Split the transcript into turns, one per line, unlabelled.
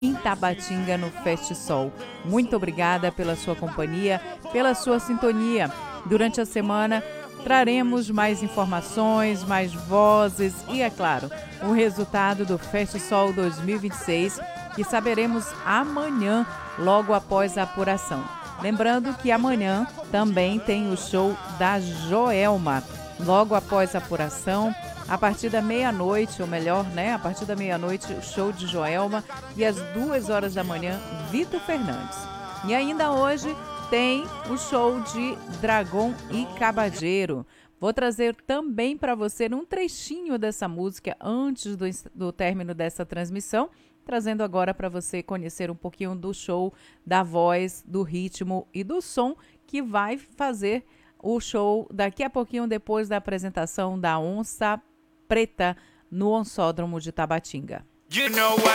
em Tabatinga, no Festisol. Muito obrigada pela sua companhia, pela sua sintonia. Durante a semana, traremos mais informações, mais vozes e, é claro, o resultado do Festisol 2026, que saberemos amanhã, logo após a apuração. Lembrando que amanhã também tem o show da Joelma, logo após a apuração, a partir da meia-noite, ou melhor, a partir da meia-noite, o show de Joelma, e às 2 horas da manhã, Vitor Fernandes. E ainda hoje tem o show de Dragon e Cabadeiro. Vou trazer também para você um trechinho dessa música antes do término dessa transmissão, trazendo agora para você conhecer um pouquinho do show, da voz, do ritmo e do som que vai fazer o show daqui a pouquinho depois da apresentação da Onça Preta no Onsódromo de Tabatinga.